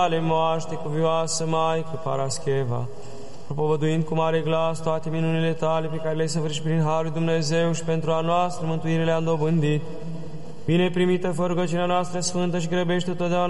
ale moaște cuvioasă Maică Parascheva, propovăduind cu mare glas toate minunile tale pe care le-ai săvârșit prin Harul lui Dumnezeu și pentru a noastră mântuire le-am dobândit. Bine primită fă rugăciunea noastră sfântă și grăbește totdeauna